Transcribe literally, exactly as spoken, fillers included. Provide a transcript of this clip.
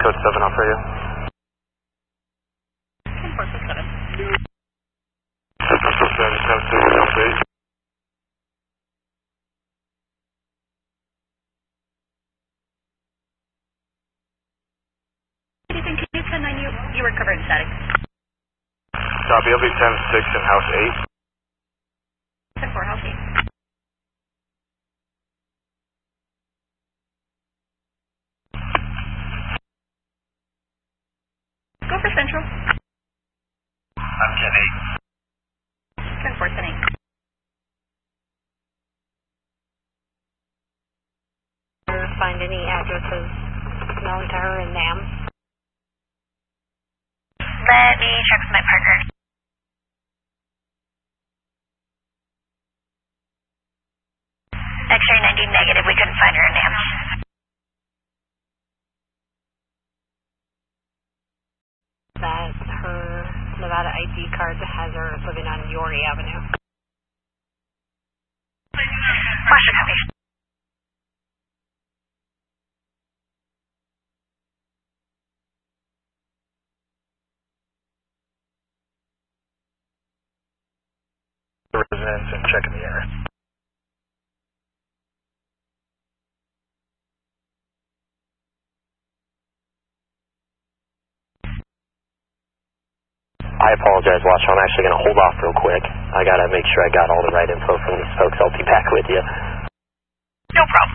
code seven off radio. ten four six seven. seven seven seven six eight. Can you ten nine, you, you were covered in static. Copy, L B ten six in house eight. ten four, house eight. Go for central. I'm ten eight. ten four, ten eight. Find any addresses, Snowy Tower and NAM. Let me check with my partner. X-ray ninety negative, we couldn't find her in NAM. That her Nevada I D card has her living on Yorrie Avenue. Roger, copy. Residents and checking the area. I apologize, Watcher. I'm actually going to hold off real quick. I got to make sure I got all the right info from these folks. I'll be back with you. No problem.